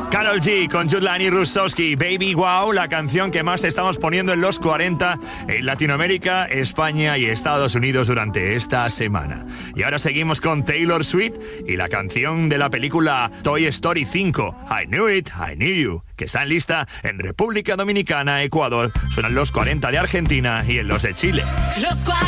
Karol G con Jutland y Rusowski, Baby Wow, la canción que más estamos poniendo en los 40 en Latinoamérica, España y Estados Unidos durante esta semana. Y ahora seguimos con Taylor Swift y la canción de la película Toy Story 5, I Knew It, I Knew You, que está en lista en República Dominicana, Ecuador, suenan los 40 de Argentina y en los de Chile.